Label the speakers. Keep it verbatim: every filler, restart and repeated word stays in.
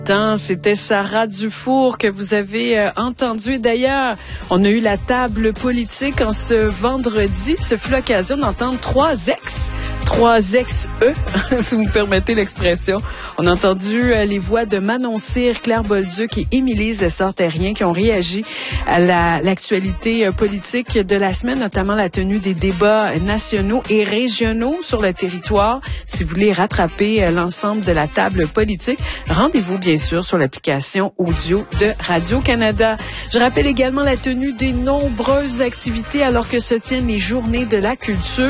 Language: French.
Speaker 1: C'était Sarah Dufour que vous avez euh, entendu. D'ailleurs, on a eu la table politique en ce vendredi. Ce fut l'occasion d'entendre trois ex, trois ex-E, si vous me permettez l'expression. On a entendu euh, les voix de Manon Cyr, Claire Bolduc et Émilie Lessard-Terrien qui ont réagi à la, l'actualité euh, politique de la semaine, notamment la tenue des débats nationaux et régionaux sur le territoire. Si vous voulez rattraper euh, l'ensemble de la table politique, rendez-vous bien sûr sur l'application audio de Radio-Canada. Je rappelle également la tenue des nombreuses activités alors que se tiennent les Journées de la culture.